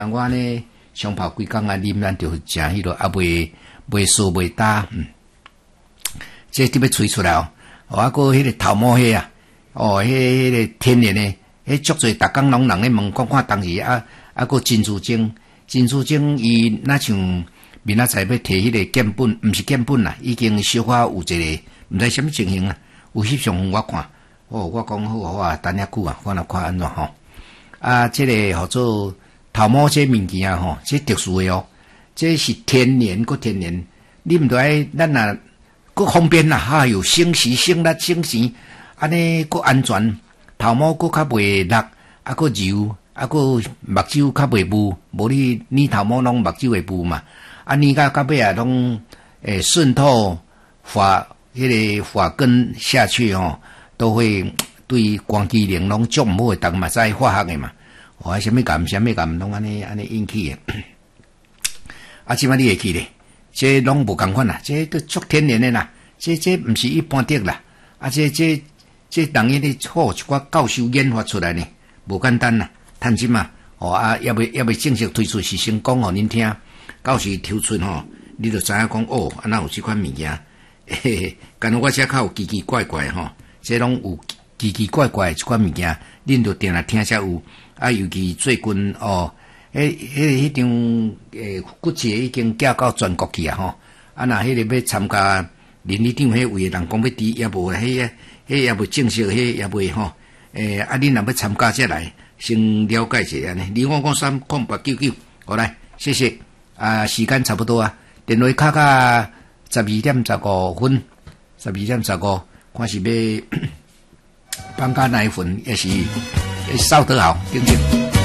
我呢上泡几工啊，啉咱就食迄落啊，袂酥袂焦，这特别吹出来哦。啊，个迄个头毛迄啊，迄个天然的，迄足侪，逐工拢人咧问，看当时个珍珠精伊若像明仔载要摕迄个鉴本，毋是鉴本啦，已经小可有一个，毋知啥物情形啊，有翕相我看，我讲好我等遐久啊，我若看安怎吼。这个号做头毛这物件吼，这特殊的哦，这是天然个天然，你毋着爱咱啊，个方便啦，有省时省力省钱，安尼个安全，头毛个较袂落，个柔，个目睭较袂雾，无你头毛拢目睭会雾嘛，你到尾啊拢渗透迄个发根下去吼，都会对光机能拢足毋好，逐嘛知化学的嘛。什么感拢安尼引起的。即摆你会记咧，这拢无共款啦，这都足天然的啦，这毋是一般的啦。这人伊咧好一寡教授研发出来呢，无简单啦，趁钱嘛。也未正式推出是先讲互恁听，到时抽出吼，你就知影讲安那有即款物件。敢若我遮较有奇奇怪怪吼，这拢有奇奇怪怪的即款物件，恁就定来听才有。尤其最近迄张骨节已经寄到全国去啊吼。若迄个要参加伦理场迄位的人讲要伫，也无迄也无正式，迄也未吼。恁若要参加则来，先了解一下安尼。25530899，好来，谢谢。时间差不多啊，电话卡到12:15分，12:15，看是要放假哪一份，也是扫得好，对不对？